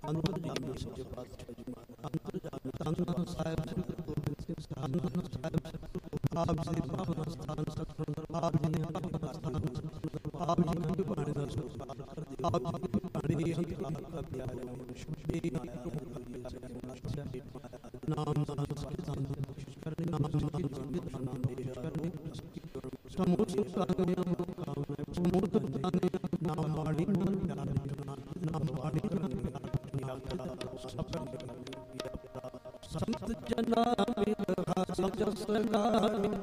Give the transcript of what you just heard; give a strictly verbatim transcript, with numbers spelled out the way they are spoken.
ਅੰਤਰਜਾਮੀ ਸੱਚੇ ਪਾਤਸ਼ਾਹ ਜੀ ਅੰਤਰਜਾਮੀ ਧੰਨ ਸਾਹਿਬ ਸ੍ਰੀ ਗੁਰੂ ਗੋਬਿੰਦ ਸਿੰਘ ਸਾਹਿਬ ਸਾਹਿਬ ਆਪ ਜੀ ਦੇ ਪਾਵਨ ਸਥਾਨ ਸਤਿਗੁਰੂ ਦਰਬਾਰ ਜੀ ਦੇ ਪਾਵਨ ਸਥਾਨ ਆਪ ਜੀ ਦੀ ਬਾਣੀ ਦਾ ਸਤਿਕਾਰ ਕਰਦੇ ਆਪ ਜੀ ਦੀ ਬਾਣੀ ਦੀ ਹੰਕਾਰ ਦਾ ਪਿਆਰਾ ਸ਼ੁਭੇ ਨਾਮ ਨਾਮ ਸੰਕੀਰਤਨ ਬਖਸ਼ਿਸ਼ ਕਰਨੀ ਨਾਮ ਸੰਕੀਰਤਨ ਨਾਮ ਦੇ ਕਰਨੀ ਸਮੂਹ ਸੁਖਾਂ ਕਾਮਨਾ ਸਮੂਹ ਦਾਨੇ ਨਾਮ ਵਾਲੀ ਮਨ ਪਿਆਰੇ ਨਾਮ ਵਾਲੀ ਸੰਤ ਜਨਾ ਮਿਲ ਹਸ ਜਸ ਸਰਕਾਰ